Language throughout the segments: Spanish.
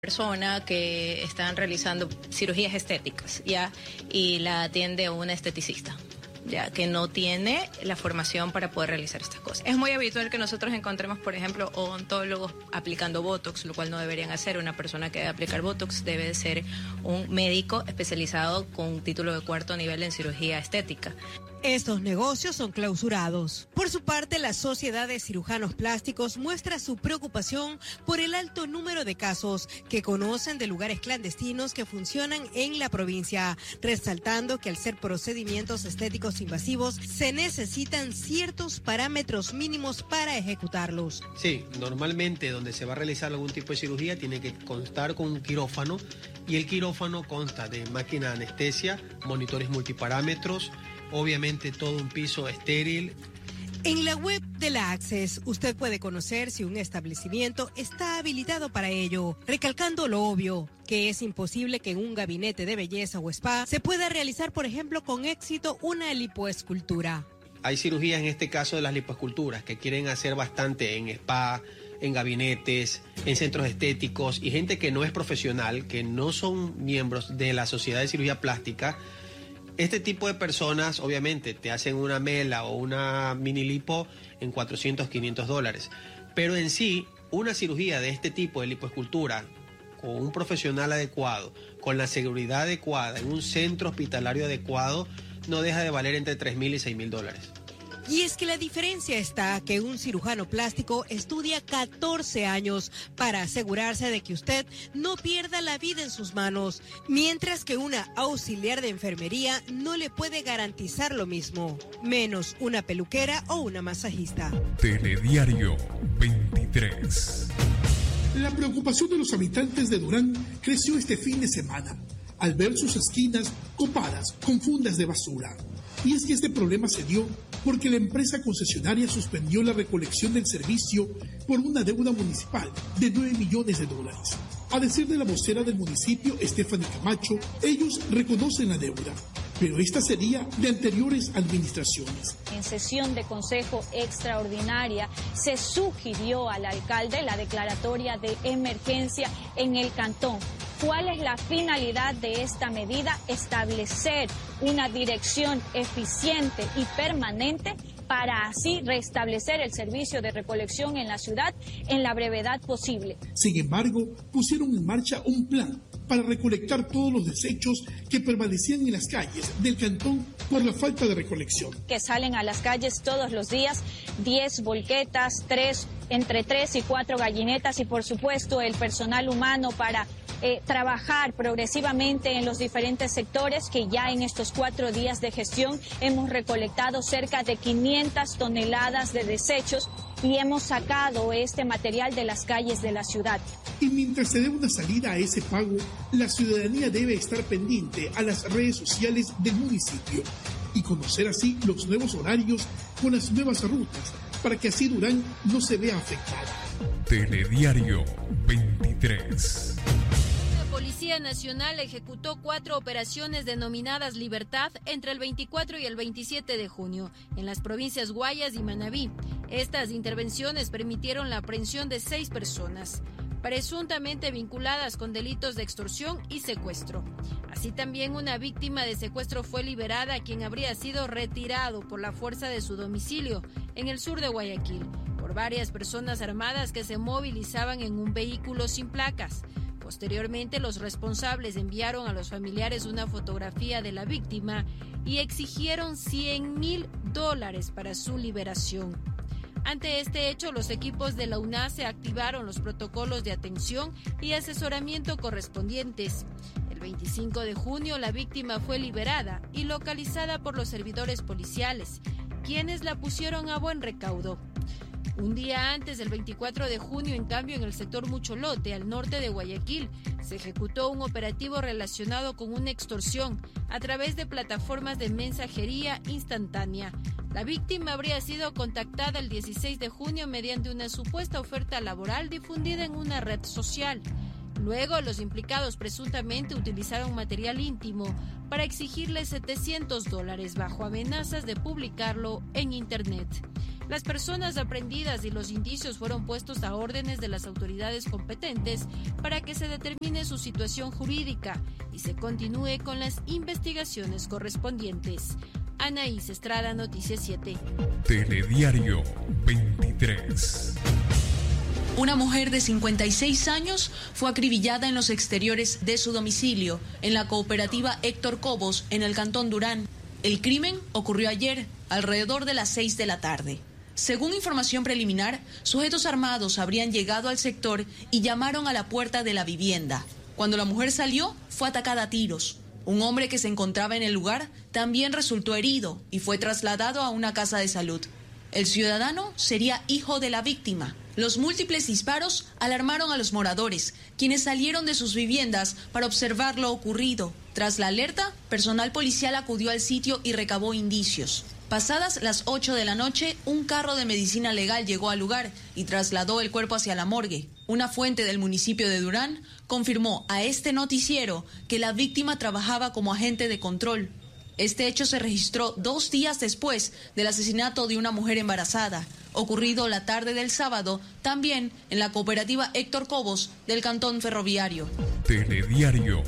persona que están realizando cirugías estéticas, ¿ya? Y la atiende una esteticista, ya que no tiene la formación para poder realizar estas cosas. Es muy habitual que nosotros encontremos, por ejemplo, odontólogos aplicando Botox, lo cual no deberían hacer. Una persona que debe aplicar Botox debe de ser un médico especializado con un título de cuarto nivel en cirugía estética. Estos negocios son clausurados. Por su parte, la Sociedad de Cirujanos Plásticos muestra su preocupación por el alto número de casos que conocen de lugares clandestinos que funcionan en la provincia, resaltando que al ser procedimientos estéticos invasivos se necesitan ciertos parámetros mínimos para ejecutarlos. Sí, normalmente donde se va a realizar algún tipo de cirugía tiene que constar con un quirófano y el quirófano consta de máquina de anestesia, monitores multiparámetros, obviamente todo un piso estéril. En la web de la Access, usted puede conocer si un establecimiento está habilitado para ello, recalcando lo obvio, que es imposible que en un gabinete de belleza o spa se pueda realizar, por ejemplo, con éxito una lipoescultura. Hay cirugías, en este caso de las lipoesculturas, que quieren hacer bastante en spa, en gabinetes, en centros estéticos, y gente que no es profesional, que no son miembros de la Sociedad de Cirugía Plástica. Este tipo de personas, obviamente, te hacen una mela o una mini lipo en $400, $500. Pero en sí, una cirugía de este tipo de lipoescultura, con un profesional adecuado, con la seguridad adecuada, en un centro hospitalario adecuado, no deja de valer entre $3,000 y $6,000. Y es que la diferencia está que un cirujano plástico estudia 14 años para asegurarse de que usted no pierda la vida en sus manos, mientras que una auxiliar de enfermería no le puede garantizar lo mismo, menos una peluquera o una masajista. Telediario 23. La preocupación de los habitantes de Durán creció este fin de semana al ver sus esquinas copadas con fundas de basura. Y es que este problema se dio porque la empresa concesionaria suspendió la recolección del servicio por una deuda municipal de $9 millones. A decir de la vocera del municipio, Stephanie Camacho, ellos reconocen la deuda, pero esta sería de anteriores administraciones. En sesión de consejo extraordinaria se sugirió al alcalde la declaratoria de emergencia en el cantón. ¿Cuál es la finalidad de esta medida? Establecer una dirección eficiente y permanente para así restablecer el servicio de recolección en la ciudad en la brevedad posible. Sin embargo, pusieron en marcha un plan para recolectar todos los desechos que permanecían en las calles del cantón por la falta de recolección. Que salen a las calles todos los días 10 volquetas, entre 3 y 4 gallinetas y por supuesto el personal humano para trabajar progresivamente en los diferentes sectores, que ya en estos 4 días de gestión hemos recolectado cerca de 500 toneladas de desechos y hemos sacado este material de las calles de la ciudad. Y mientras se dé una salida a ese pago, la ciudadanía debe estar pendiente a las redes sociales del municipio y conocer así los nuevos horarios con las nuevas rutas para que así Durán no se vea afectada. Telediario 23. La Policía Nacional ejecutó 4 operaciones denominadas Libertad entre el 24 y el 27 de junio en las provincias Guayas y Manabí. Estas intervenciones permitieron la aprehensión de 6 personas, presuntamente vinculadas con delitos de extorsión y secuestro. Así también una víctima de secuestro fue liberada, quien habría sido retirado por la fuerza de su domicilio en el sur de Guayaquil por varias personas armadas que se movilizaban en un vehículo sin placas. Posteriormente, los responsables enviaron a los familiares una fotografía de la víctima y exigieron $100,000 para su liberación. Ante este hecho, los equipos de la UNACE activaron los protocolos de atención y asesoramiento correspondientes. El 25 de junio, la víctima fue liberada y localizada por los servidores policiales, quienes la pusieron a buen recaudo. Un día antes, el 24 de junio, en cambio, en el sector Mucholote, al norte de Guayaquil, se ejecutó un operativo relacionado con una extorsión a través de plataformas de mensajería instantánea. La víctima habría sido contactada el 16 de junio mediante una supuesta oferta laboral difundida en una red social. Luego, los implicados presuntamente utilizaron material íntimo para exigirle $700 bajo amenazas de publicarlo en Internet. Las personas aprehendidas y los indicios fueron puestos a órdenes de las autoridades competentes para que se determine su situación jurídica y se continúe con las investigaciones correspondientes. Anaís Estrada, Noticias 7. Telediario 23. Una mujer de 56 años fue acribillada en los exteriores de su domicilio, en la cooperativa Héctor Cobos, en el cantón Durán. El crimen ocurrió ayer, alrededor de las 6 de la tarde. Según información preliminar, sujetos armados habrían llegado al sector y llamaron a la puerta de la vivienda. Cuando la mujer salió, fue atacada a tiros. Un hombre que se encontraba en el lugar también resultó herido y fue trasladado a una casa de salud. El ciudadano sería hijo de la víctima. Los múltiples disparos alarmaron a los moradores, quienes salieron de sus viviendas para observar lo ocurrido. Tras la alerta, personal policial acudió al sitio y recabó indicios. Pasadas las 8 de la noche, un carro de medicina legal llegó al lugar y trasladó el cuerpo hacia la morgue. Una fuente del municipio de Durán confirmó a este noticiero que la víctima trabajaba como agente de control. Este hecho se registró 2 días después del asesinato de una mujer embarazada, ocurrido la tarde del sábado, también en la cooperativa Héctor Cobos del Cantón Ferroviario. Telediario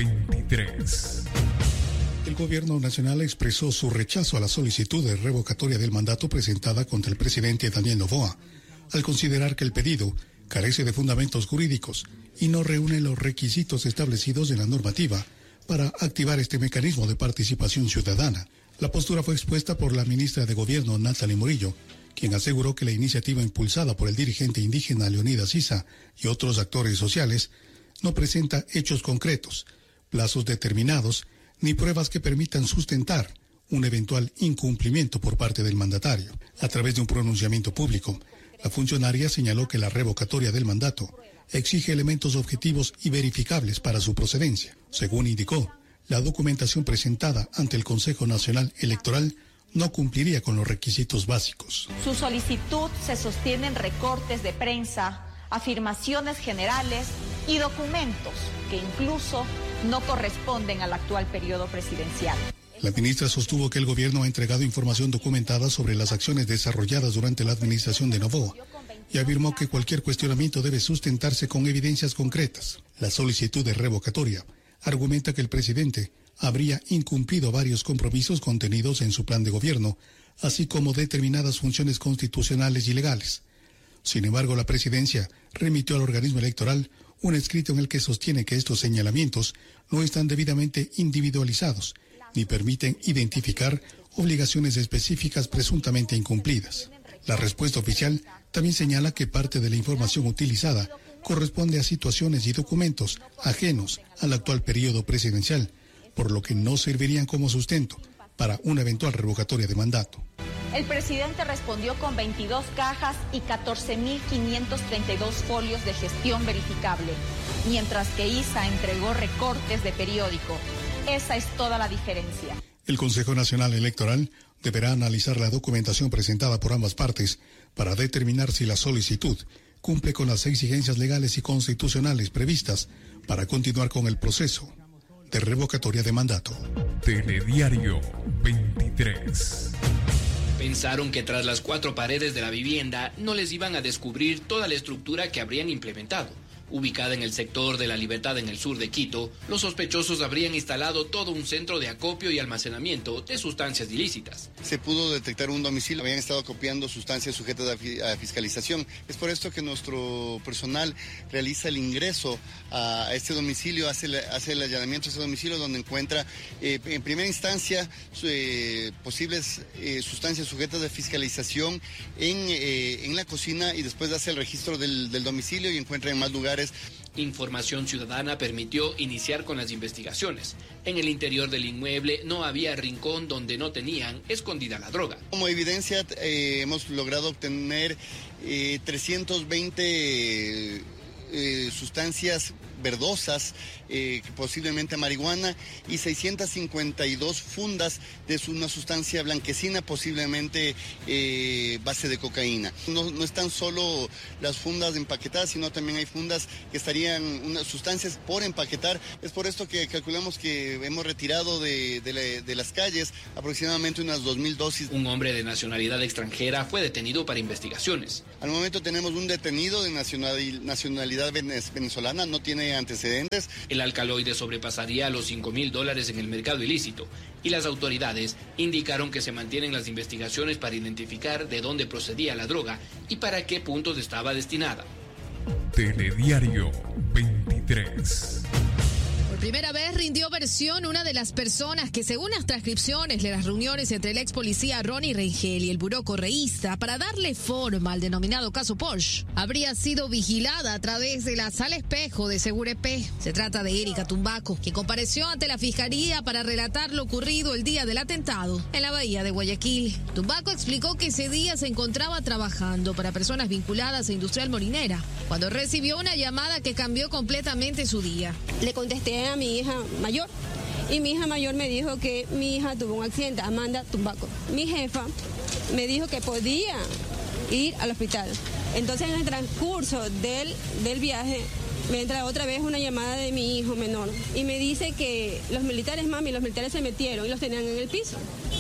23. El gobierno nacional expresó su rechazo a la solicitud de revocatoria del mandato presentada contra el presidente Daniel Noboa, al considerar que el pedido carece de fundamentos jurídicos y no reúne los requisitos establecidos en la normativa para activar este mecanismo de participación ciudadana. La postura fue expuesta por la ministra de Gobierno, Natalie Murillo, quien aseguró que la iniciativa impulsada por el dirigente indígena Leonidas Issa y otros actores sociales no presenta hechos concretos, plazos determinados, ni pruebas que permitan sustentar un eventual incumplimiento por parte del mandatario. A través de un pronunciamiento público, la funcionaria señaló que la revocatoria del mandato exige elementos objetivos y verificables para su procedencia. Según indicó, la documentación presentada ante el Consejo Nacional Electoral no cumpliría con los requisitos básicos. Su solicitud se sostiene en recortes de prensa, afirmaciones generales y documentos que incluso no corresponden al actual periodo presidencial. La ministra sostuvo que el gobierno ha entregado información documentada sobre las acciones desarrolladas durante la administración de Noboa y afirmó que cualquier cuestionamiento debe sustentarse con evidencias concretas. La solicitud de revocatoria argumenta que el presidente habría incumplido varios compromisos contenidos en su plan de gobierno, así como determinadas funciones constitucionales y legales. Sin embargo, la presidencia remitió al organismo electoral un escrito en el que sostiene que estos señalamientos no están debidamente individualizados ni permiten identificar obligaciones específicas presuntamente incumplidas. La respuesta oficial también señala que parte de la información utilizada corresponde a situaciones y documentos ajenos al actual periodo presidencial, por lo que no servirían como sustento para una eventual revocatoria de mandato. El presidente respondió con 22 cajas y 14.532 folios de gestión verificable, mientras que Issa entregó recortes de periódico. Esa es toda la diferencia. El Consejo Nacional Electoral deberá analizar la documentación presentada por ambas partes para determinar si la solicitud cumple con las exigencias legales y constitucionales previstas para continuar con el proceso de revocatoria de mandato. Telediario 23. Pensaron que tras las 4 paredes de la vivienda no les iban a descubrir toda la estructura que habrían implementado. Ubicada en el sector de La Libertad en el sur de Quito, los sospechosos habrían instalado todo un centro de acopio y almacenamiento de sustancias ilícitas. Se pudo detectar un domicilio, habían estado copiando sustancias sujetas a fiscalización. Es por esto que nuestro personal realiza el ingreso a este domicilio, hace el allanamiento a ese domicilio donde encuentra en primera instancia posibles sustancias sujetas a fiscalización en la cocina y después hace el registro del domicilio y encuentra en más lugares. Información Ciudadana permitió iniciar con las investigaciones. En el interior del inmueble no había rincón donde no tenían escondida la droga. Como evidencia hemos logrado obtener 320 sustancias verdosas, posiblemente marihuana, y 652 fundas de una sustancia blanquecina, posiblemente base de cocaína. No están solo las fundas empaquetadas, sino también hay fundas que estarían unas sustancias por empaquetar. Es por esto que calculamos que hemos retirado de las calles aproximadamente unas 2.000 dosis. Un hombre de nacionalidad extranjera fue detenido para investigaciones. Al momento tenemos un detenido de nacionalidad venezolana, no tiene antecedentes. El alcaloide sobrepasaría los $5.000 en el mercado ilícito y las autoridades indicaron que se mantienen las investigaciones para identificar de dónde procedía la droga y para qué puntos estaba destinada. Telediario 23. Por primera vez rindió versión una de las personas que, según las transcripciones de las reuniones entre el ex policía Ronnie Rengel y el buró correísta para darle forma al denominado caso Porsche, habría sido vigilada a través de la sala espejo de Segurep. Se trata de Erika Tumbaco, que compareció ante la fiscalía para relatar lo ocurrido el día del atentado en la bahía de Guayaquil. Tumbaco explicó que ese día se encontraba trabajando para personas vinculadas a Industrial Molinera, cuando recibió una llamada que cambió completamente su día. Le contesté a mi hija mayor y mi hija mayor me dijo que mi hija tuvo un accidente, Amanda Tumbaco. Mi jefa me dijo que podía ir al hospital. Entonces en el transcurso del viaje me entra otra vez una llamada de mi hijo menor y me dice que los militares se metieron y los tenían en el piso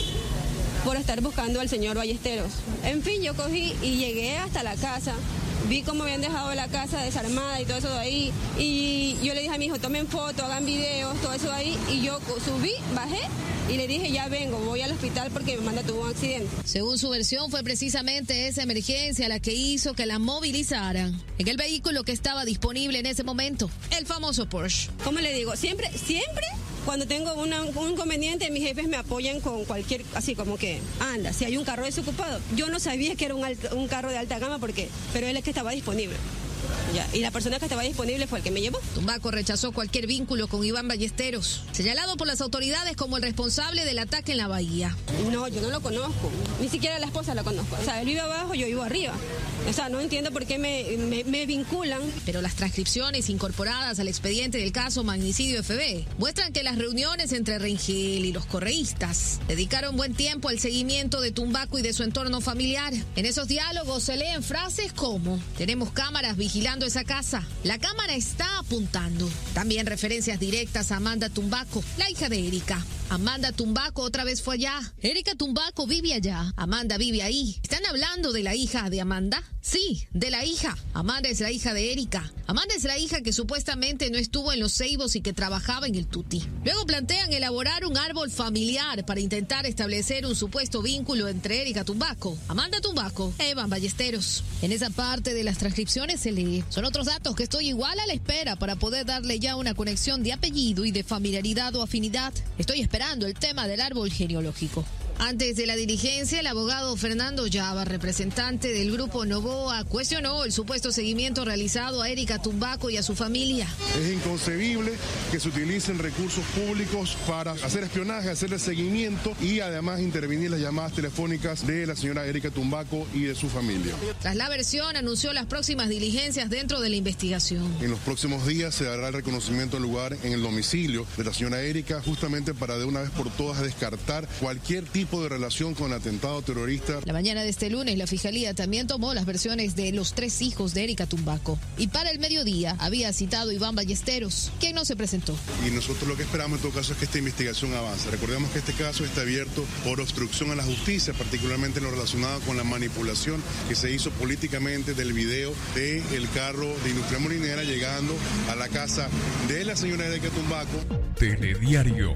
por estar buscando al señor Ballesteros. En fin, yo cogí y llegué hasta la casa. Vi cómo habían dejado la casa desarmada y todo eso de ahí. Y yo le dije a mi hijo, tomen fotos, hagan videos, todo eso de ahí. Y yo subí, bajé y le dije, ya vengo, voy al hospital porque mi Amanda tuvo un accidente. Según su versión, fue precisamente esa emergencia la que hizo que la movilizaran en el vehículo que estaba disponible en ese momento, el famoso Porsche. ¿Cómo le digo? Siempre, cuando tengo un inconveniente, mis jefes me apoyan con cualquier, así como que, anda, si hay un carro desocupado. Yo no sabía que era un carro de alta gama, pero él es que estaba disponible. Ya, y la persona que estaba disponible fue el que me llevó. Tumbaco rechazó cualquier vínculo con Iván Ballesteros, señalado por las autoridades como el responsable del ataque en la bahía. No, yo no lo conozco, ni siquiera la esposa la conozco. O sea, él vive abajo, yo vivo arriba. O sea, no entiendo por qué me vinculan. Pero las transcripciones incorporadas al expediente del caso Magnicidio FB muestran que las reuniones entre Rengel y los correístas dedicaron buen tiempo al seguimiento de Tumbaco y de su entorno familiar. En esos diálogos se leen frases como: tenemos cámaras vigilando esa casa, la cámara está apuntando. También referencias directas a Amanda Tumbaco, la hija de Erika. Amanda Tumbaco otra vez fue allá. Erika Tumbaco vive allá. Amanda vive ahí. ¿Están hablando de la hija de Amanda? Sí, de la hija. Amanda es la hija de Erika. Amanda es la hija que supuestamente no estuvo en los Ceibos y que trabajaba en el Tuti. Luego plantean elaborar un árbol familiar para intentar establecer un supuesto vínculo entre Erika Tumbaco, Amanda Tumbaco e Iván Ballesteros. En esa parte de las transcripciones se lee: son otros datos que estoy igual a la espera para poder darle ya una conexión de apellido y de familiaridad o afinidad. Estoy esperando el tema del árbol genealógico. Antes de la diligencia, el abogado Fernando Llava, representante del Grupo Novoa, cuestionó el supuesto seguimiento realizado a Erika Tumbaco y a su familia. Es inconcebible que se utilicen recursos públicos para hacer espionaje, hacerle seguimiento y además intervenir las llamadas telefónicas de la señora Erika Tumbaco y de su familia. Tras la versión, anunció las próximas diligencias dentro de la investigación. En los próximos días se dará el reconocimiento del lugar en el domicilio de la señora Erika, justamente para de una vez por todas descartar cualquier tipo de relación con el atentado terrorista. La mañana de este lunes, la Fiscalía también tomó las versiones de los 3 hijos de Erika Tumbaco. Y para el mediodía había citado a Iván Ballesteros, quien no se presentó. Y nosotros lo que esperamos en todo caso es que esta investigación avance. Recordemos que este caso está abierto por obstrucción a la justicia, particularmente en lo relacionado con la manipulación que se hizo políticamente del video del carro de Industrial Molinera llegando a la casa de la señora Erika Tumbaco. Telediario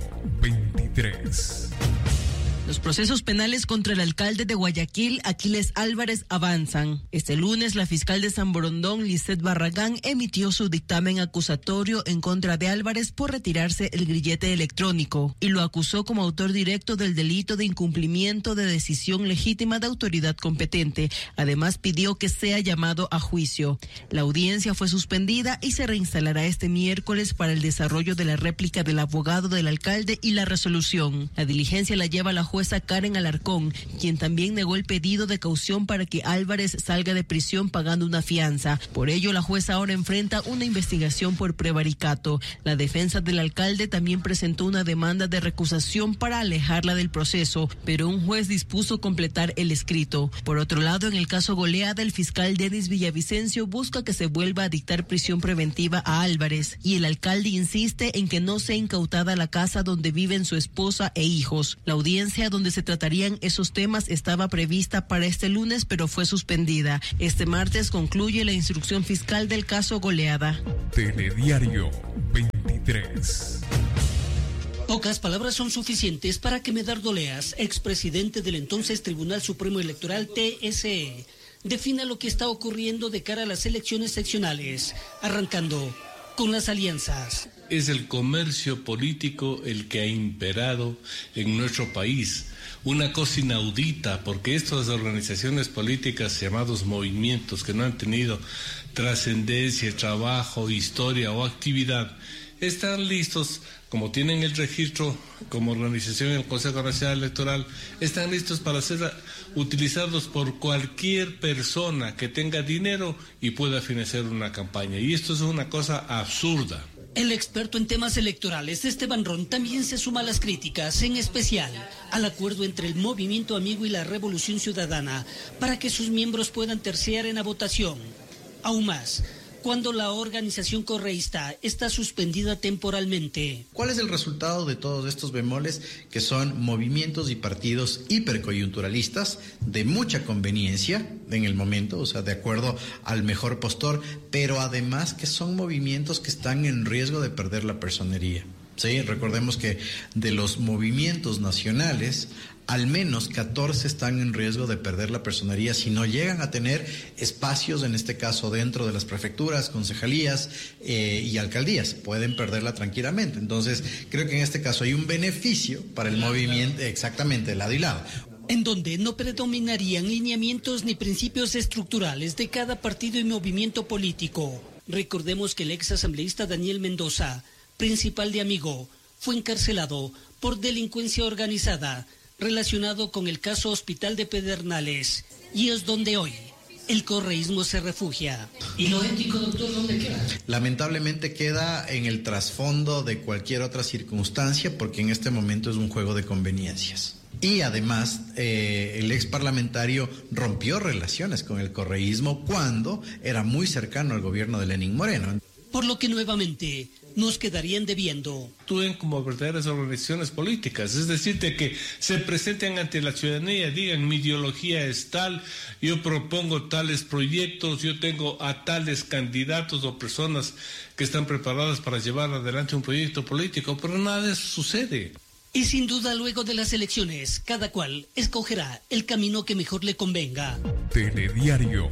23. Los procesos penales contra el alcalde de Guayaquil, Aquiles Álvarez, avanzan. Este lunes, la fiscal de San Borondón, Lisette Barragán, emitió su dictamen acusatorio en contra de Álvarez por retirarse el grillete electrónico y lo acusó como autor directo del delito de incumplimiento de decisión legítima de autoridad competente. Además, pidió que sea llamado a juicio. La audiencia fue suspendida y se reinstalará este miércoles para el desarrollo de la réplica del abogado del alcalde y la resolución. La diligencia la lleva la jueza jueza Karen Alarcón, quien también negó el pedido de caución para que Álvarez salga de prisión pagando una fianza. Por ello, la jueza ahora enfrenta una investigación por prevaricato. La defensa del alcalde también presentó una demanda de recusación para alejarla del proceso, pero un juez dispuso completar el escrito. Por otro lado, en el caso Goleada, el fiscal Denis Villavicencio busca que se vuelva a dictar prisión preventiva a Álvarez, y el alcalde insiste en que no sea incautada la casa donde viven su esposa e hijos. La audiencia donde se tratarían esos temas estaba prevista para este lunes, pero fue suspendida. Este martes concluye la instrucción fiscal del caso Goleada. Telediario 23. Pocas palabras son suficientes para que Medardo Leas, expresidente del entonces Tribunal Supremo Electoral TSE, defina lo que está ocurriendo de cara a las elecciones seccionales, arrancando con las alianzas. Es el comercio político el que ha imperado en nuestro país. Una cosa inaudita, porque estas organizaciones políticas llamados movimientos que no han tenido trascendencia, trabajo, historia o actividad, están listos, como tienen el registro como organización en el Consejo Nacional Electoral, están listos para ser utilizados por cualquier persona que tenga dinero y pueda financiar una campaña. Y esto es una cosa absurda. El experto en temas electorales, Esteban Ron, también se suma a las críticas, en especial al acuerdo entre el Movimiento Amigo y la Revolución Ciudadana para que sus miembros puedan terciar en la votación. Aún más, cuando la organización correísta está suspendida temporalmente. ¿Cuál es el resultado de todos estos bemoles, que son movimientos y partidos hipercoyunturalistas de mucha conveniencia en el momento, o sea, de acuerdo al mejor postor, pero además que son movimientos que están en riesgo de perder la personería? Sí, recordemos que de los movimientos nacionales, al menos 14 están en riesgo de perder la personería si no llegan a tener espacios, en este caso dentro de las prefecturas, concejalías y alcaldías. Pueden perderla tranquilamente. Entonces, creo que en este caso hay un beneficio para el movimiento, exactamente, de lado y lado. En donde no predominarían lineamientos ni principios estructurales de cada partido y movimiento político. Recordemos que el ex asambleísta Daniel Mendoza, principal de Amigo, fue encarcelado por delincuencia organizada relacionado con el caso Hospital de Pedernales, y es donde hoy el correísmo se refugia. ¿Y lo ético, doctor, dónde queda? Lamentablemente queda en el trasfondo de cualquier otra circunstancia, porque en este momento es un juego de conveniencias. Y además, el ex parlamentario rompió relaciones con el correísmo cuando era muy cercano al gobierno de Lenín Moreno. Por lo que nuevamente nos quedarían debiendo. Actúen como verdaderas organizaciones políticas, es decir, de que se presenten ante la ciudadanía, digan mi ideología es tal, yo propongo tales proyectos, yo tengo a tales candidatos o personas que están preparadas para llevar adelante un proyecto político, pero nada de eso sucede. Y sin duda, luego de las elecciones, cada cual escogerá el camino que mejor le convenga. Telediario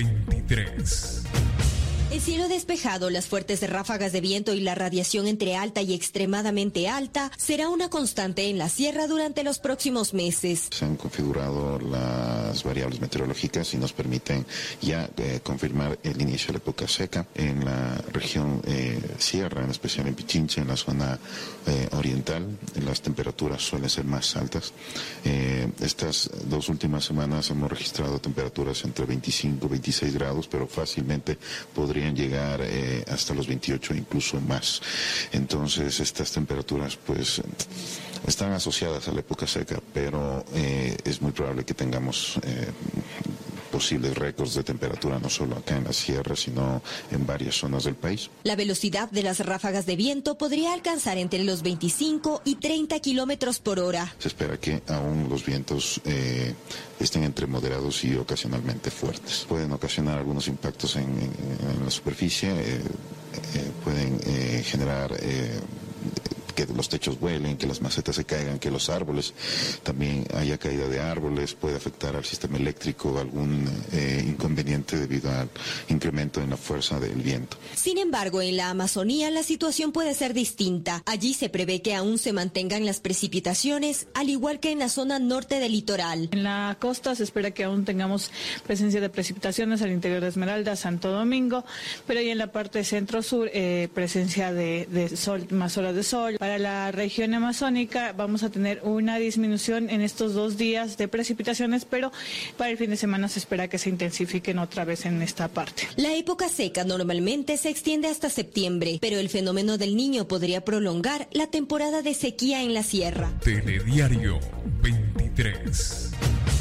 23. El cielo despejado, las fuertes ráfagas de viento y la radiación entre alta y extremadamente alta será una constante en la sierra durante los próximos meses. Se han configurado las variables meteorológicas y nos permiten ya confirmar el inicio de la época seca en la región sierra, en especial en Pichincha, en la zona oriental. Las temperaturas suelen ser más altas. Estas dos últimas semanas hemos registrado temperaturas entre 25 y 26 grados, pero fácilmente podrían llegar hasta los 28, incluso más. Entonces estas temperaturas pues están asociadas a la época seca, pero es muy probable que tengamos posibles récords de temperatura no solo acá en la sierra, sino en varias zonas del país. La velocidad de las ráfagas de viento podría alcanzar entre los 25 y 30 kilómetros por hora. Se espera que aún los vientos estén entre moderados y ocasionalmente fuertes. Pueden ocasionar algunos impactos en la superficie, pueden generar que los techos vuelen, que las macetas se caigan, que los árboles también haya caída de árboles, puede afectar al sistema eléctrico, algún inconveniente debido al incremento en la fuerza del viento. Sin embargo, en la Amazonía la situación puede ser distinta. Allí se prevé que aún se mantengan las precipitaciones, al igual que en la zona norte del litoral. En la costa se espera que aún tengamos presencia de precipitaciones al interior de Esmeralda, Santo Domingo, pero ahí en la parte centro-sur presencia de sol, más horas de sol. Para la región amazónica vamos a tener una disminución en estos 2 días de precipitaciones, pero para el fin de semana se espera que se intensifiquen otra vez en esta parte. La época seca normalmente se extiende hasta septiembre, pero el fenómeno del Niño podría prolongar la temporada de sequía en la sierra. Telediario 23.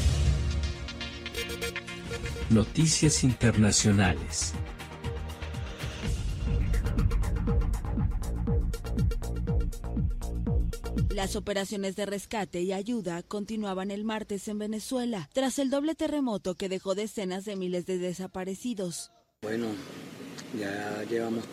Noticias internacionales. Las operaciones de rescate y ayuda continuaban el martes en Venezuela, tras el doble terremoto que dejó decenas de miles de desaparecidos. Bueno, ya llevamos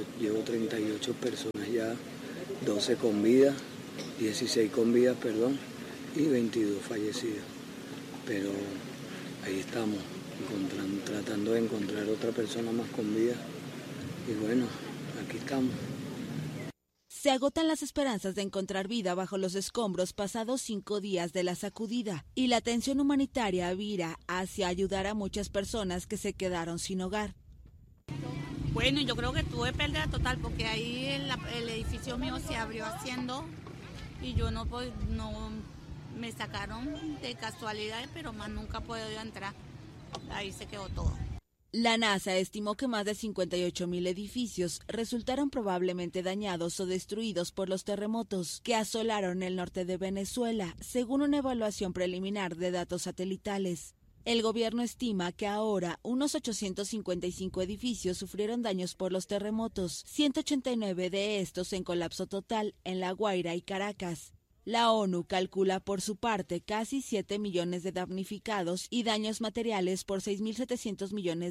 38 personas ya, 12 con vida, 16 con vida, y 22 fallecidos. Pero ahí estamos, tratando de encontrar otra persona más con vida. Y bueno, aquí estamos. Se agotan las esperanzas de encontrar vida bajo los escombros pasados 5 días de la sacudida, y la atención humanitaria vira hacia ayudar a muchas personas que se quedaron sin hogar. Bueno, yo creo que tuve pérdida total porque ahí el edificio mío se abrió haciendo y yo no me sacaron de casualidad, pero más nunca he podido entrar. Ahí se quedó todo. La NASA estimó que más de 58,000 edificios resultaron probablemente dañados o destruidos por los terremotos que asolaron el norte de Venezuela, según una evaluación preliminar de datos satelitales. El gobierno estima que ahora unos 855 edificios sufrieron daños por los terremotos, 189 de estos en colapso total en La Guaira y Caracas. La ONU calcula por su parte casi 7 millones de damnificados y daños materiales por $6.700 millones,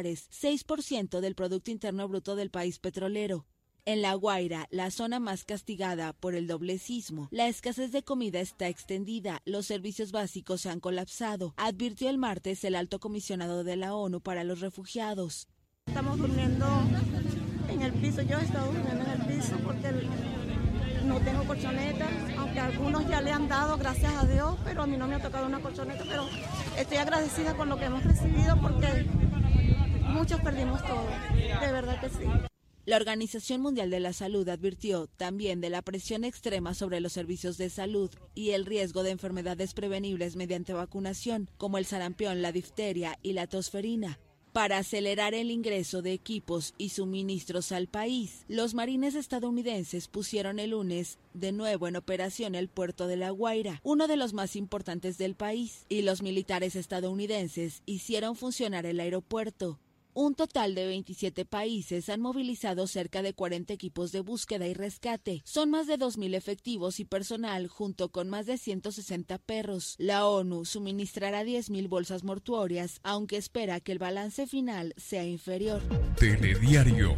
6% del Producto Interno Bruto del país petrolero. En La Guaira, la zona más castigada por el doble sismo, la escasez de comida está extendida, los servicios básicos se han colapsado, advirtió el martes el alto comisionado de la ONU para los refugiados. Estamos durmiendo en el piso, yo he estado durmiendo en el piso porque no tengo colchoneta, aunque algunos ya le han dado, gracias a Dios, pero a mí no me ha tocado una colchoneta, pero estoy agradecida con lo que hemos recibido porque muchos perdimos todo, de verdad que sí. La Organización Mundial de la Salud advirtió también de la presión extrema sobre los servicios de salud y el riesgo de enfermedades prevenibles mediante vacunación, como el sarampión, la difteria y la tosferina. Para acelerar el ingreso de equipos y suministros al país, los marines estadounidenses pusieron el lunes de nuevo en operación el puerto de La Guaira, uno de los más importantes del país, y los militares estadounidenses hicieron funcionar el aeropuerto. Un total de 27 países han movilizado cerca de 40 equipos de búsqueda y rescate. Son más de 2,000 efectivos y personal, junto con más de 160 perros. La ONU suministrará 10,000 bolsas mortuorias, aunque espera que el balance final sea inferior. Telediario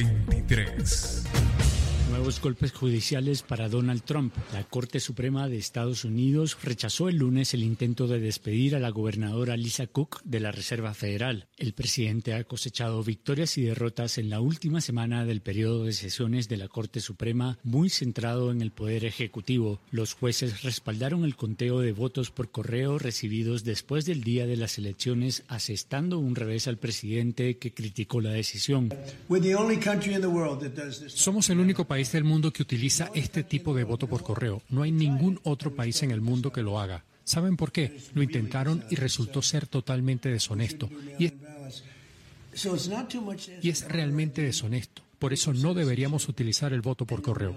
23. Nuevos golpes judiciales para Donald Trump. La Corte Suprema de Estados Unidos rechazó el lunes el intento de despedir a la gobernadora Lisa Cook de la Reserva Federal. El presidente ha cosechado victorias y derrotas en la última semana del periodo de sesiones de la Corte Suprema, muy centrado en el Poder Ejecutivo. Los jueces respaldaron el conteo de votos por correo recibidos después del día de las elecciones, asestando un revés al presidente, que criticó la decisión. Somos el único país del mundo que utiliza este tipo de voto por correo. No hay ningún otro país en el mundo que lo haga. ¿Saben por qué? Lo intentaron y resultó ser totalmente deshonesto. Y es realmente deshonesto. Por eso no deberíamos utilizar el voto por correo.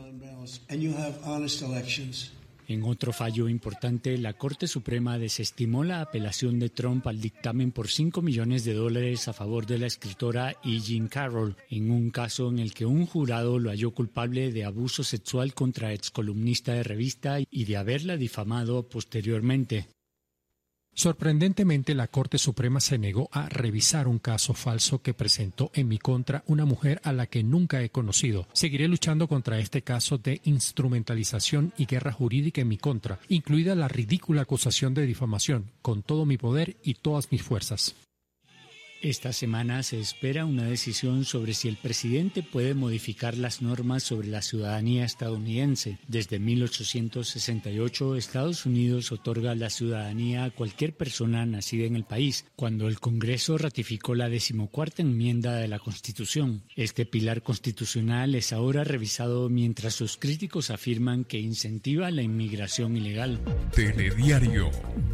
En otro fallo importante, la Corte Suprema desestimó la apelación de Trump al dictamen por $5 millones a favor de la escritora E. Jean Carroll, en un caso en el que un jurado lo halló culpable de abuso sexual contra excolumnista de revista y de haberla difamado posteriormente. Sorprendentemente, la Corte Suprema se negó a revisar un caso falso que presentó en mi contra una mujer a la que nunca he conocido. Seguiré luchando contra este caso de instrumentalización y guerra jurídica en mi contra, incluida la ridícula acusación de difamación, con todo mi poder y todas mis fuerzas. Esta semana se espera una decisión sobre si el presidente puede modificar las normas sobre la ciudadanía estadounidense. Desde 1868, Estados Unidos otorga la ciudadanía a cualquier persona nacida en el país, cuando el Congreso ratificó la 14ª enmienda de la Constitución. Este pilar constitucional es ahora revisado mientras sus críticos afirman que incentiva la inmigración ilegal. Telediario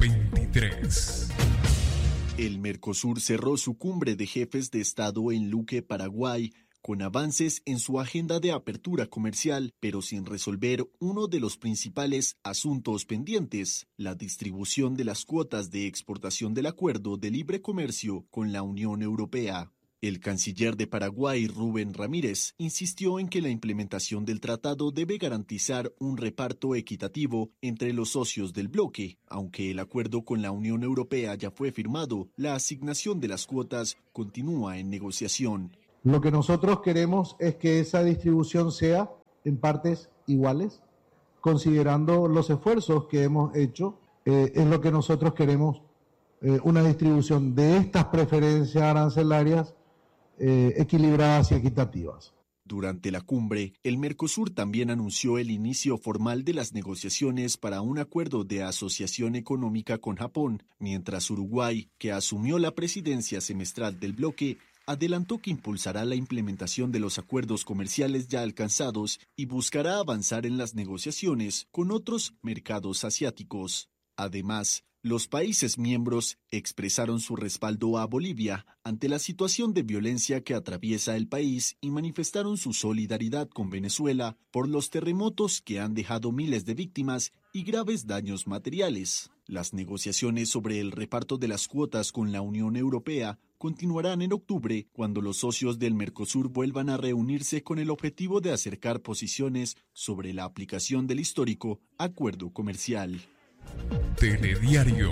23. El Mercosur cerró su cumbre de jefes de Estado en Luque, Paraguay, con avances en su agenda de apertura comercial, pero sin resolver uno de los principales asuntos pendientes, la distribución de las cuotas de exportación del Acuerdo de Libre Comercio con la Unión Europea. El canciller de Paraguay, Rubén Ramírez, insistió en que la implementación del tratado debe garantizar un reparto equitativo entre los socios del bloque. Aunque el acuerdo con la Unión Europea ya fue firmado, la asignación de las cuotas continúa en negociación. Lo que nosotros queremos es que esa distribución sea en partes iguales, considerando los esfuerzos que hemos hecho. Es lo que nosotros queremos, una distribución de estas preferencias arancelarias equilibradas y equitativas. Durante la cumbre, el Mercosur también anunció el inicio formal de las negociaciones para un acuerdo de asociación económica con Japón, mientras Uruguay, que asumió la presidencia semestral del bloque, adelantó que impulsará la implementación de los acuerdos comerciales ya alcanzados y buscará avanzar en las negociaciones con otros mercados asiáticos. Además, los países miembros expresaron su respaldo a Bolivia ante la situación de violencia que atraviesa el país y manifestaron su solidaridad con Venezuela por los terremotos que han dejado miles de víctimas y graves daños materiales. Las negociaciones sobre el reparto de las cuotas con la Unión Europea continuarán en octubre, cuando los socios del Mercosur vuelvan a reunirse con el objetivo de acercar posiciones sobre la aplicación del histórico acuerdo comercial. Telediario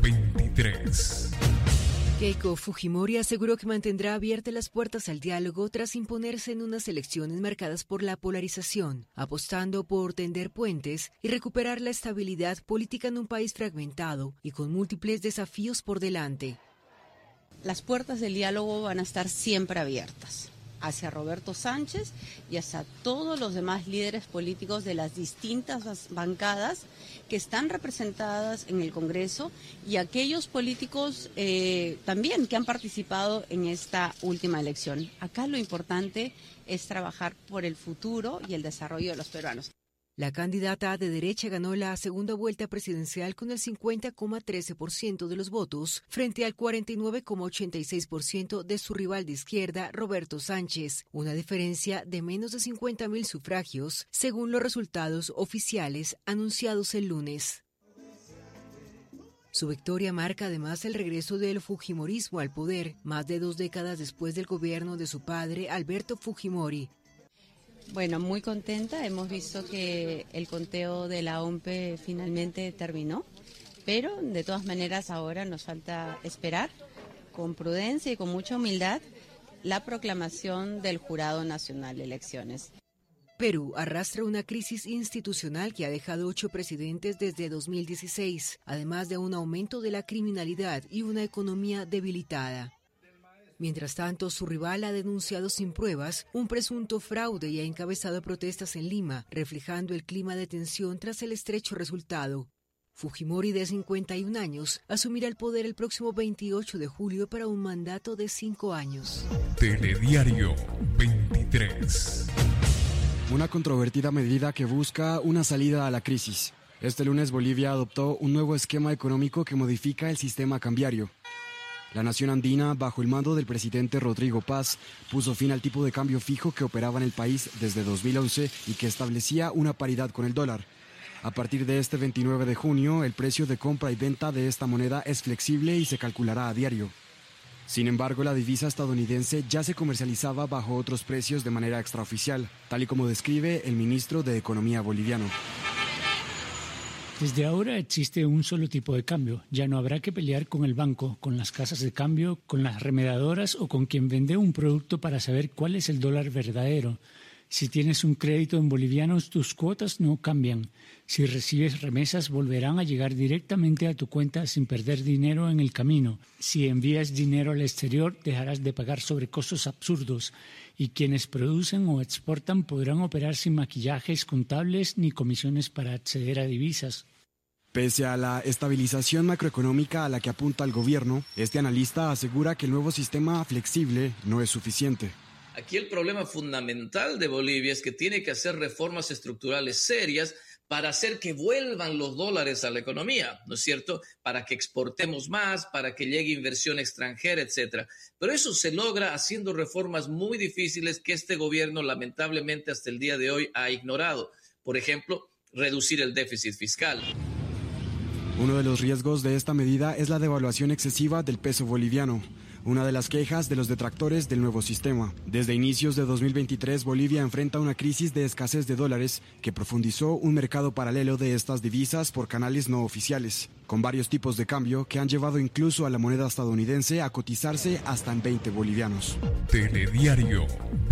23. Keiko Fujimori aseguró que mantendrá abiertas las puertas al diálogo tras imponerse en unas elecciones marcadas por la polarización, apostando por tender puentes y recuperar la estabilidad política en un país fragmentado y con múltiples desafíos por delante. Las puertas del diálogo van a estar siempre abiertas hacia Roberto Sánchez y hacia todos los demás líderes políticos de las distintas bancadas que están representadas en el Congreso y aquellos políticos también que han participado en esta última elección. Acá lo importante es trabajar por el futuro y el desarrollo de los peruanos. La candidata de derecha ganó la segunda vuelta presidencial con el 50,13% de los votos, frente al 49,86% de su rival de izquierda, Roberto Sánchez, una diferencia de menos de 50.000 sufragios, según los resultados oficiales anunciados el lunes. Su victoria marca además el regreso del fujimorismo al poder, más de 2 décadas después del gobierno de su padre, Alberto Fujimori. Bueno, muy contenta. Hemos visto que el conteo de la OMPE finalmente terminó, pero de todas maneras ahora nos falta esperar con prudencia y con mucha humildad la proclamación del Jurado Nacional de Elecciones. Perú arrastra una crisis institucional que ha dejado 8 presidentes desde 2016, además de un aumento de la criminalidad y una economía debilitada. Mientras tanto, su rival ha denunciado sin pruebas un presunto fraude y ha encabezado protestas en Lima, reflejando el clima de tensión tras el estrecho resultado. Fujimori, de 51 años, asumirá el poder el próximo 28 de julio para un mandato de 5 años. Telediario 23. Una controvertida medida que busca una salida a la crisis. Este lunes Bolivia adoptó un nuevo esquema económico que modifica el sistema cambiario. La nación andina, bajo el mando del presidente Rodrigo Paz, puso fin al tipo de cambio fijo que operaba en el país desde 2011 y que establecía una paridad con el dólar. A partir de este 29 de junio, el precio de compra y venta de esta moneda es flexible y se calculará a diario. Sin embargo, la divisa estadounidense ya se comercializaba bajo otros precios de manera extraoficial, tal y como describe el ministro de Economía boliviano. Desde ahora existe un solo tipo de cambio. Ya no habrá que pelear con el banco, con las casas de cambio, con las remedadoras o con quien vende un producto para saber cuál es el dólar verdadero. Si tienes un crédito en bolivianos, tus cuotas no cambian. Si recibes remesas, volverán a llegar directamente a tu cuenta sin perder dinero en el camino. Si envías dinero al exterior, dejarás de pagar sobrecostos absurdos. Y quienes producen o exportan podrán operar sin maquillajes contables ni comisiones para acceder a divisas. Pese a la estabilización macroeconómica a la que apunta el gobierno, este analista asegura que el nuevo sistema flexible no es suficiente. Aquí el problema fundamental de Bolivia es que tiene que hacer reformas estructurales serias para hacer que vuelvan los dólares a la economía, ¿no es cierto? Para que exportemos más, para que llegue inversión extranjera, etcétera. Pero eso se logra haciendo reformas muy difíciles que este gobierno lamentablemente hasta el día de hoy ha ignorado. Por ejemplo, reducir el déficit fiscal. Uno de los riesgos de esta medida es la devaluación excesiva del peso boliviano, una de las quejas de los detractores del nuevo sistema. Desde inicios de 2023, Bolivia enfrenta una crisis de escasez de dólares que profundizó un mercado paralelo de estas divisas por canales no oficiales, con varios tipos de cambio que han llevado incluso a la moneda estadounidense a cotizarse hasta en 20 bolivianos. Telediario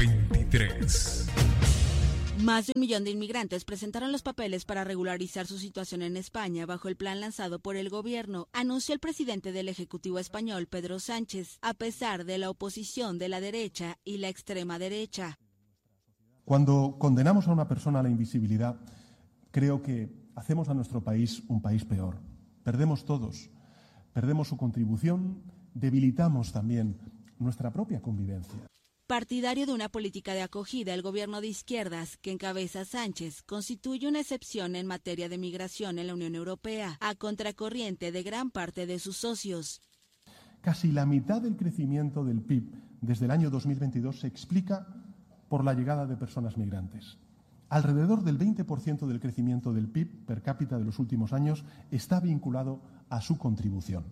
23. Más de 1 millón de inmigrantes presentaron los papeles para regularizar su situación en España bajo el plan lanzado por el gobierno, anunció el presidente del Ejecutivo español, Pedro Sánchez, a pesar de la oposición de la derecha y la extrema derecha. Cuando condenamos a una persona a la invisibilidad, creo que hacemos a nuestro país un país peor. Perdemos todos, perdemos su contribución, debilitamos también nuestra propia convivencia. Partidario de una política de acogida, el gobierno de izquierdas que encabeza Sánchez constituye una excepción en materia de migración en la Unión Europea, a contracorriente de gran parte de sus socios. Casi la mitad del crecimiento del PIB desde el año 2022 se explica por la llegada de personas migrantes. Alrededor del 20% del crecimiento del PIB per cápita de los últimos años está vinculado a su contribución.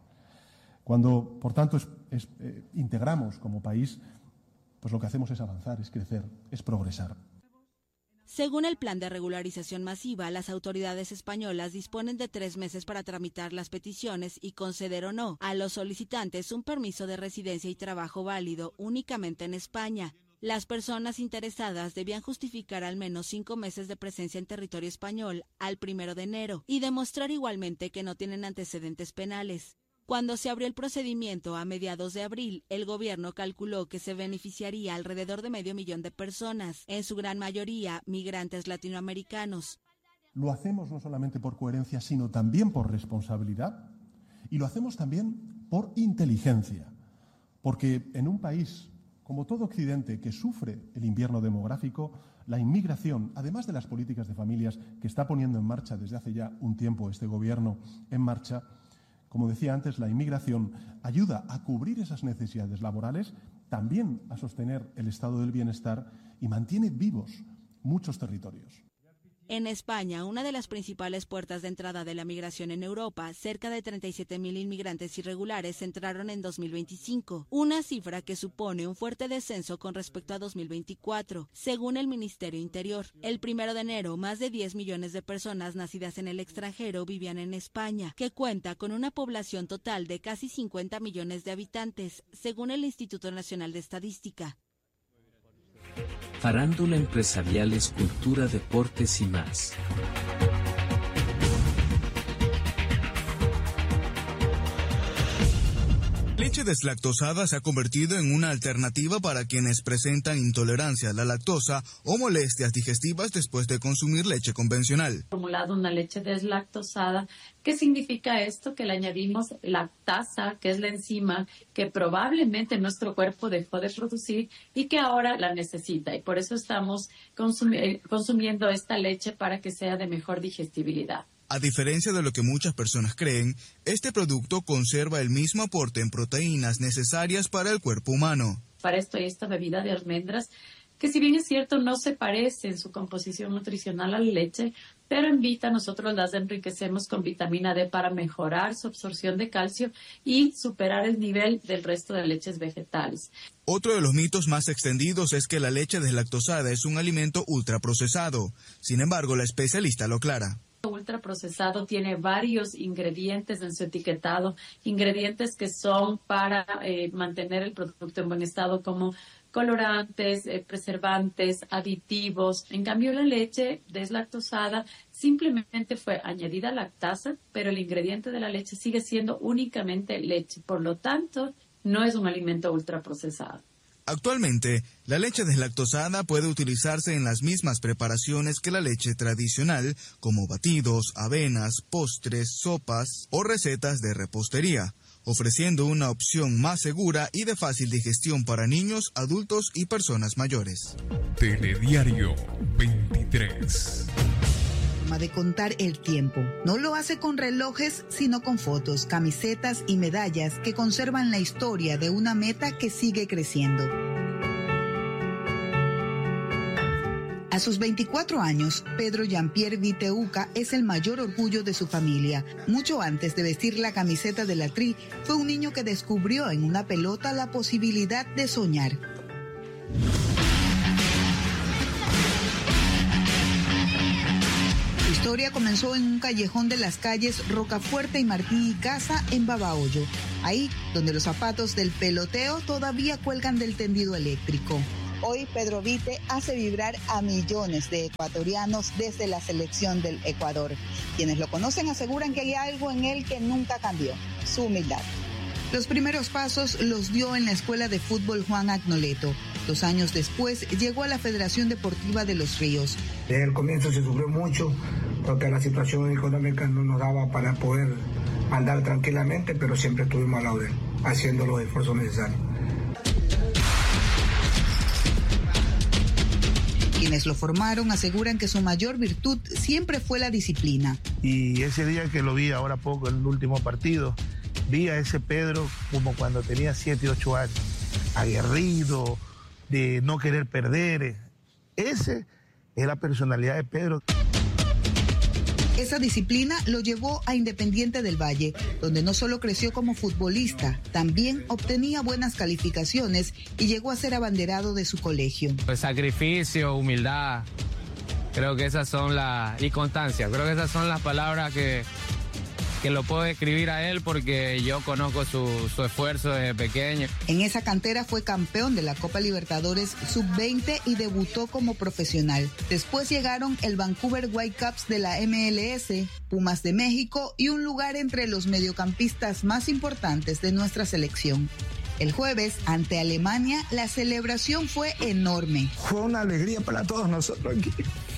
Cuando, por tanto, integramos como país, pues lo que hacemos es avanzar, es crecer, es progresar. Según el plan de regularización masiva, las autoridades españolas disponen de 3 meses para tramitar las peticiones y conceder o no a los solicitantes un permiso de residencia y trabajo válido únicamente en España. Las personas interesadas debían justificar al menos 5 meses de presencia en territorio español al 1 de enero y demostrar igualmente que no tienen antecedentes penales. Cuando se abrió el procedimiento a mediados de abril, el gobierno calculó que se beneficiaría alrededor de 500.000 de personas, en su gran mayoría migrantes latinoamericanos. Lo hacemos no solamente por coherencia, sino también por responsabilidad, y lo hacemos también por inteligencia, porque en un país como todo Occidente que sufre el invierno demográfico, la inmigración, además de las políticas de familias que está poniendo en marcha desde hace ya un tiempo este gobierno en marcha, como decía antes, la inmigración ayuda a cubrir esas necesidades laborales, también a sostener el estado del bienestar y mantiene vivos muchos territorios. En España, una de las principales puertas de entrada de la migración en Europa, cerca de 37.000 inmigrantes irregulares entraron en 2025, una cifra que supone un fuerte descenso con respecto a 2024, según el Ministerio Interior. El 1 de enero, más de 10 millones de personas nacidas en el extranjero vivían en España, que cuenta con una población total de casi 50 millones de habitantes, según el Instituto Nacional de Estadística. Farándula, empresariales, cultura, deportes y más. La leche deslactosada se ha convertido en una alternativa para quienes presentan intolerancia a la lactosa o molestias digestivas después de consumir leche convencional. Formulado una leche deslactosada. ¿Qué significa esto? Que le añadimos lactasa, que es la enzima que probablemente nuestro cuerpo dejó de producir y que ahora la necesita. Y por eso estamos consumiendo esta leche para que sea de mejor digestibilidad. A diferencia de lo que muchas personas creen, este producto conserva el mismo aporte en proteínas necesarias para el cuerpo humano. Para esto hay esta bebida de almendras, que si bien es cierto no se parece en su composición nutricional a la leche, pero en Vita nosotros las enriquecemos con vitamina D para mejorar su absorción de calcio y superar el nivel del resto de leches vegetales. Otro de los mitos más extendidos es que la leche deslactosada es un alimento ultraprocesado. Sin embargo, la especialista lo aclara. Ultraprocesado tiene varios ingredientes en su etiquetado, ingredientes que son para mantener el producto en buen estado, como colorantes, preservantes, aditivos. En cambio, la leche deslactosada simplemente fue añadida lactasa, pero el ingrediente de la leche sigue siendo únicamente leche. Por lo tanto, no es un alimento ultraprocesado. Actualmente, la leche deslactosada puede utilizarse en las mismas preparaciones que la leche tradicional, como batidos, avenas, postres, sopas o recetas de repostería, ofreciendo una opción más segura y de fácil digestión para niños, adultos y personas mayores. Telediario 23. De contar el tiempo. No lo hace con relojes, sino con fotos, camisetas y medallas que conservan la historia de una meta que sigue creciendo. A sus 24 años, Pedro Jean-Pierre Viteuca es el mayor orgullo de su familia. Mucho antes de vestir la camiseta de la Tri, fue un niño que descubrió en una pelota la posibilidad de soñar. Su historia comenzó en un callejón de las calles Rocafuerte y Martín y Casa en Babahoyo, ahí donde los zapatos del peloteo todavía cuelgan del tendido eléctrico. Hoy Pedro Vite hace vibrar a millones de ecuatorianos desde la selección del Ecuador. Quienes lo conocen aseguran que hay algo en él que nunca cambió, su humildad. Los primeros pasos los dio en la Escuela de Fútbol Juan Agnoleto. 2 años después llegó a la Federación Deportiva de Los Ríos. Desde el comienzo se sufrió mucho porque la situación económica no nos daba para poder andar tranquilamente, pero siempre estuvimos al lado de él, haciendo los esfuerzos necesarios. Quienes lo formaron aseguran que su mayor virtud siempre fue la disciplina. Y ese día que lo vi ahora poco, en el último partido, vi a ese Pedro como cuando tenía 7, 8 años, aguerrido, de no querer perder. Esa es la personalidad de Pedro. Esa disciplina lo llevó a Independiente del Valle, donde no solo creció como futbolista, también obtenía buenas calificaciones y llegó a ser abanderado de su colegio. Pues sacrificio, humildad, creo que esas son y constancia, creo que esas son las palabras que lo puedo describir a él porque yo conozco su esfuerzo desde pequeño. En esa cantera fue campeón de la Copa Libertadores Sub-20 y debutó como profesional. Después llegaron el Vancouver Whitecaps de la MLS, Pumas de México y un lugar entre los mediocampistas más importantes de nuestra selección. El jueves, ante Alemania, la celebración fue enorme. Fue una alegría para todos nosotros aquí,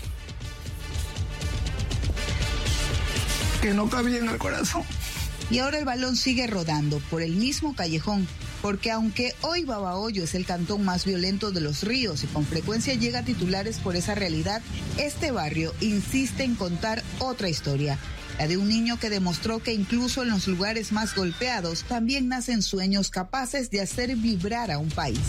que no cabía en el corazón. Y ahora el balón sigue rodando por el mismo callejón, porque aunque hoy Babahoyo es el cantón más violento de Los Ríos y con frecuencia llega a titulares por esa realidad, este barrio insiste en contar otra historia, la de un niño que demostró que incluso en los lugares más golpeados también nacen sueños capaces de hacer vibrar a un país.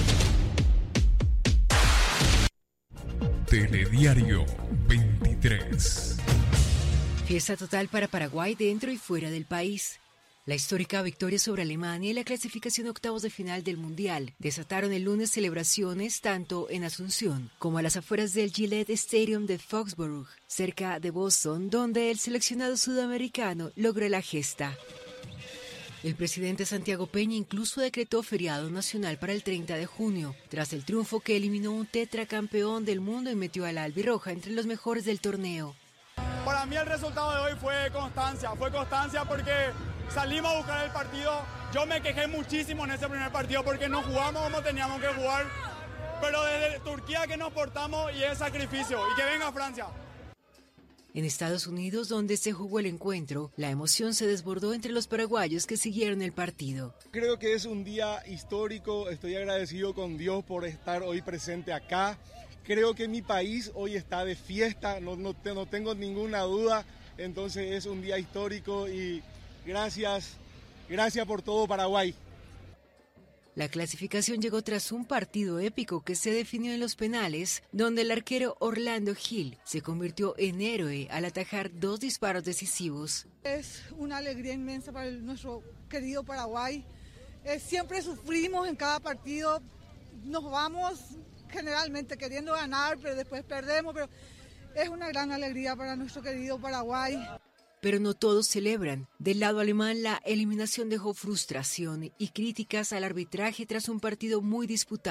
Telediario 23. Fiesta total para Paraguay dentro y fuera del país. La histórica victoria sobre Alemania y la clasificación a octavos de final del Mundial desataron el lunes celebraciones tanto en Asunción como a las afueras del Gillette Stadium de Foxborough, cerca de Boston, donde el seleccionado sudamericano logró la gesta. El presidente Santiago Peña incluso decretó feriado nacional para el 30 de junio, tras el triunfo que eliminó un tetracampeón del mundo y metió a la albirroja entre los mejores del torneo. Para mí el resultado de hoy fue constancia porque salimos a buscar el partido. Yo me quejé muchísimo en ese primer partido porque no jugamos como teníamos que jugar, pero desde Turquía que nos portamos y es sacrificio, y que venga Francia. En Estados Unidos, donde se jugó el encuentro, la emoción se desbordó entre los paraguayos que siguieron el partido. Creo que es un día histórico, estoy agradecido con Dios por estar hoy presente acá. Creo que mi país hoy está de fiesta, no tengo ninguna duda, entonces es un día histórico y gracias por todo Paraguay. La clasificación llegó tras un partido épico que se definió en los penales, donde el arquero Orlando Gil se convirtió en héroe al atajar 2 disparos decisivos. Es una alegría inmensa para nuestro querido Paraguay. Siempre sufrimos en cada partido, nos vamos generalmente queriendo ganar, pero después perdemos, pero es una gran alegría para nuestro querido Paraguay. Pero no todos celebran. Del lado alemán, la eliminación dejó frustración y críticas al arbitraje tras un partido muy disputado.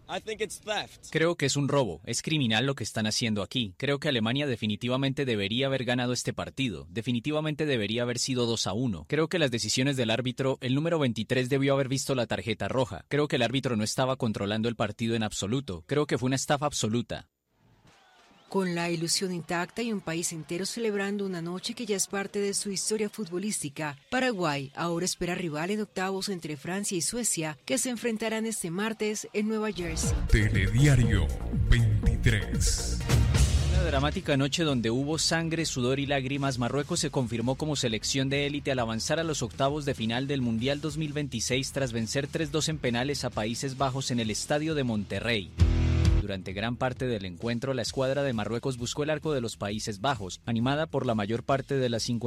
Creo que es un robo, es criminal lo que están haciendo aquí. Creo que Alemania definitivamente debería haber ganado este partido, definitivamente debería haber sido 2-1. Creo que las decisiones del árbitro, el número 23 debió haber visto la tarjeta roja. Creo que el árbitro no estaba controlando el partido en absoluto. Creo que fue una estafa absoluta. Con la ilusión intacta y un país entero celebrando una noche que ya es parte de su historia futbolística, Paraguay ahora espera rival en octavos entre Francia y Suecia, que se enfrentarán este martes en Nueva Jersey. Telediario 23. Una dramática noche donde hubo sangre, sudor y lágrimas. Marruecos se confirmó como selección de élite al avanzar a los octavos de final del Mundial 2026 tras vencer 3-2 en penales a Países Bajos en el estadio de Monterrey. Durante gran parte del encuentro, la escuadra de Marruecos buscó el arco de los Países Bajos, animada por la mayor parte de las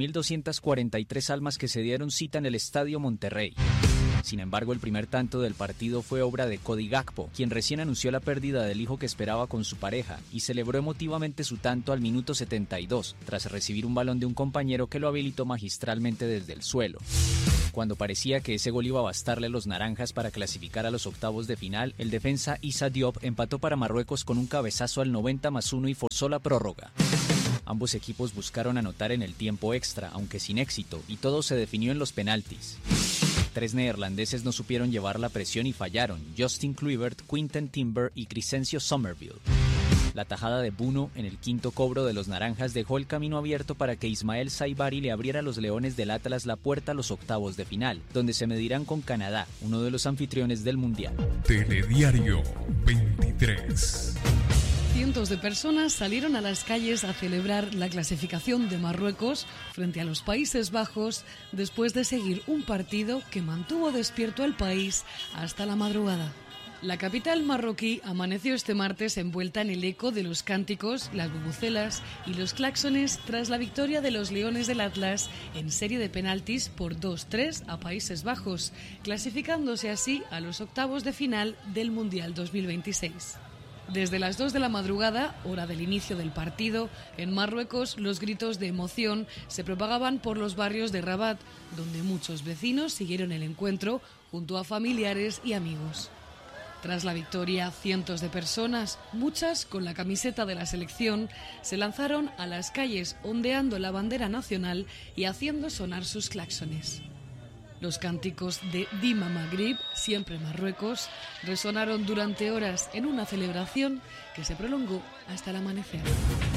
51.243 almas que se dieron cita en el Estadio Monterrey. Sin embargo, el primer tanto del partido fue obra de Cody Gakpo, quien recién anunció la pérdida del hijo que esperaba con su pareja y celebró emotivamente su tanto al minuto 72, tras recibir un balón de un compañero que lo habilitó magistralmente desde el suelo. Cuando parecía que ese gol iba a bastarle a los naranjas para clasificar a los octavos de final, el defensa Issa Diop empató para Marruecos con un cabezazo al 90+1 y forzó la prórroga. Ambos equipos buscaron anotar en el tiempo extra, aunque sin éxito, y todo se definió en los penaltis. 3 neerlandeses no supieron llevar la presión y fallaron: Justin Kluivert, Quinten Timber y Crescencio Somerville. La tajada de Buno en el quinto cobro de los naranjas dejó el camino abierto para que Ismael Saibari le abriera a los Leones del Atlas la puerta a los octavos de final, donde se medirán con Canadá, uno de los anfitriones del Mundial. Telediario 23. Cientos de personas salieron a las calles a celebrar la clasificación de Marruecos frente a los Países Bajos después de seguir un partido que mantuvo despierto al país hasta la madrugada. La capital marroquí amaneció este martes envuelta en el eco de los cánticos, las bubucelas y los claxones tras la victoria de los Leones del Atlas en serie de penaltis por 2-3 a Países Bajos, clasificándose así a los octavos de final del Mundial 2026. Desde las 2 de la madrugada, hora del inicio del partido, en Marruecos los gritos de emoción se propagaban por los barrios de Rabat, donde muchos vecinos siguieron el encuentro junto a familiares y amigos. Tras la victoria, cientos de personas, muchas con la camiseta de la selección, se lanzaron a las calles ondeando la bandera nacional y haciendo sonar sus claxones. Los cánticos de Dima Maghrib, siempre Marruecos, resonaron durante horas en una celebración que se prolongó hasta el amanecer.